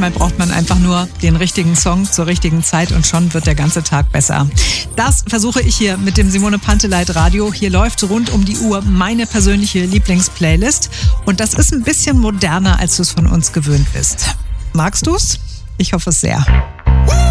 manchmal braucht man einfach nur den richtigen Song zur richtigen Zeit und schon wird der ganze Tag besser. Das versuche ich hier mit dem Simone Panteleit Radio. Hier läuft rund um die Uhr meine persönliche Lieblingsplaylist und das ist ein bisschen moderner, als du es von uns gewöhnt bist. Magst du's? Ich hoffe es sehr.